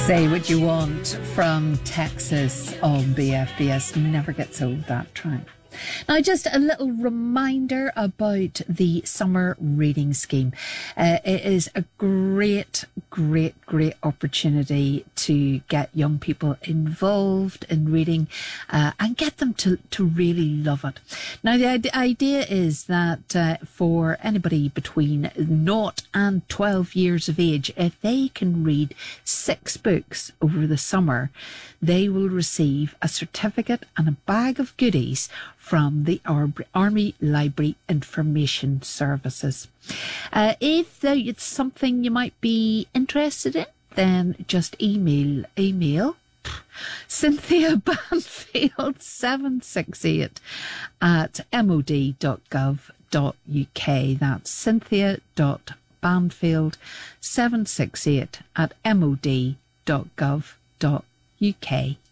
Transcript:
Say What You Want from Texas on BFBS. Never gets old, that track. Now, just a little reminder about the summer reading scheme. It is a great opportunity to get young people involved in reading and get them to really love it. Now, the idea is that for anybody between 0 and 12 years of age, if they can read 6 books over the summer, they will receive a certificate and a bag of goodies from the Army Library Information Services. If it's something you might be interested in, then just email Cynthia Banfield 768 at mod.gov.uk. That's cynthia.banfield 768 at mod.gov.uk.